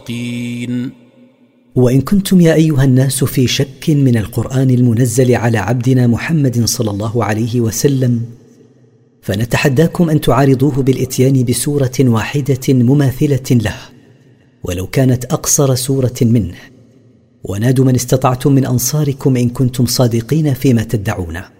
الصادقين. وإن كنتم يا أيها الناس في شك من القرآن المنزل على عبدنا محمد صلى الله عليه وسلم، فنتحداكم أن تعارضوه بالإتيان بسورة واحدة مماثلة له ولو كانت أقصر سورة منه، ونادوا من استطعتم من أنصاركم إن كنتم صادقين فيما تدعونه.